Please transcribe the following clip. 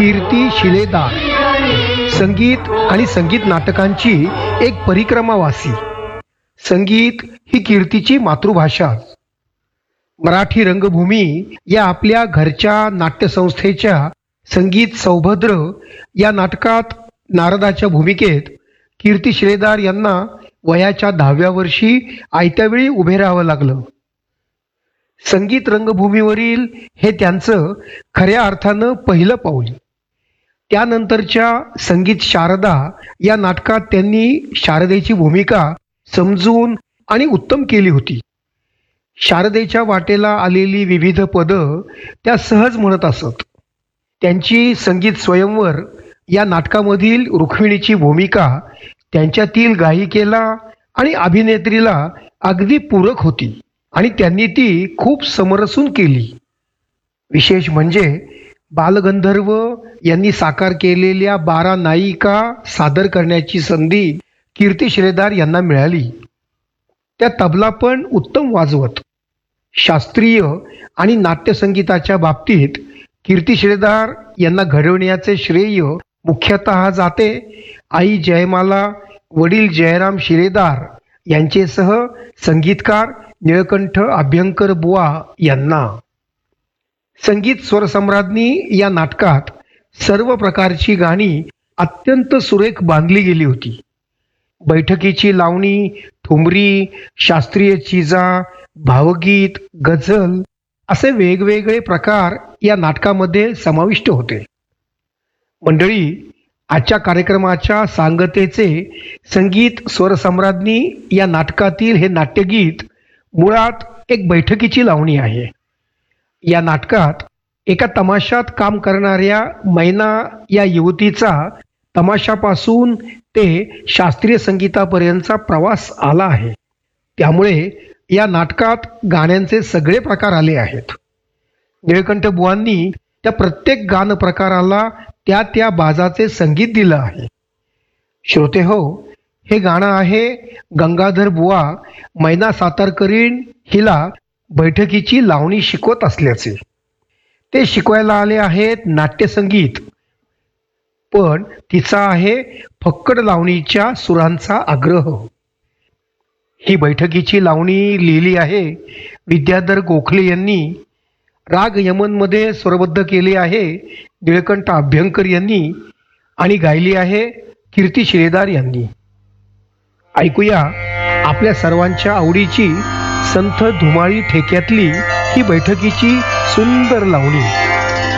कीर्ती शिलेदार संगीत आणि संगीत नाटकांची एक परिक्रमावासी. संगीत ही कीर्तीची मातृभाषा. मराठी रंगभूमी या आपल्या घरच्या नाट्यसंस्थेच्या संगीत सौभद्र या नाटकात नारदाच्या भूमिकेत कीर्ती शिलेदार यांना वयाच्या 10व्या वर्षी आयत्या वेळी उभे राहावं लागलं. संगीत रंगभूमीवरील हे त्यांचं खऱ्या अर्थानं पहिलं पाऊल. त्यानंतरच्या संगीत शारदा या नाटकात त्यांनी शारदेची भूमिका समजून आणि उत्तम केली होती. शारदेच्या वाटेला आलेली विविध पदं त्या सहज म्हणत असत. त्यांची संगीत स्वयंवर या नाटकामधील रुक्मिणीची भूमिका त्यांच्यातील गायिकेला आणि अभिनेत्रीला अगदी पूरक होती आणि त्यांनी ती खूप समरसून केली. विशेष म्हणजे बालगंधर्व यांनी साकार केलेल्या 12 नायिका सादर करण्याची संधी कीर्ती शिलेदार यांना मिळाली. त्या तबला पण उत्तम वाजवत. शास्त्रीय आणि नाट्यसंगीताच्या बाबतीत कीर्ती शिलेदार यांना घडवण्याचे श्रेय मुख्यतः जाते आई जयमाला, वडील जयराम शिलेदार यांचेसह संगीतकार निळकंठ अभ्यंकर बुवा यांना. संगीत स्वरसम्राज्ञी या नाटकात सर्व प्रकारची गाणी अत्यंत सुरेख बांधली गेली होती. बैठकीची लावणी, ठुमरी, शास्त्रीय चिजा, भावगीत, गझल असे वेगवेगळे प्रकार या नाटकामध्ये समाविष्ट होते. मंडळी, आजच्या कार्यक्रमाच्या सांगतेचे संगीत स्वरसम्राज्ञी या नाटकातील हे नाट्यगीत मुळात एक बैठकीची लावणी आहे. या नाटकात एका तमाशात काम करणाऱ्या मैना या युवतीचा तमाशापासून ते शास्त्रीय संगीतापर्यंतचा प्रवास आला आहे. त्यामुळे या नाटकात गाण्यांचे सगळे प्रकार आले आहेत. निळकंठ बुवांनी त्या प्रत्येक गान प्रकाराला त्या त्या बाजाचे संगीत दिलं आहे. श्रोते हो, हे गाणं आहे गंगाधर बुवा मैना सातारकरीण हिला बैठकीची लावणी शिकवत असल्याचे. ते शिकवायला आले आहेत नाट्यसंगीत, पण तिचा आहे फक्कड लावणीच्या सुरांचा आग्रह. ही बैठकीची लावणी लिहिली आहे विद्याधर गोखले यांनी. राग यमनमध्ये स्वरबद्ध केली आहे निळकंठ अभ्यंकर यांनी आणि गायली आहे कीर्ती शिलेदार यांनी. ऐकूया आपल्या सर्वांच्या आवडीची संथ धुमाळी ठेक्यातली ही बैठकीची सुंदर लावणी.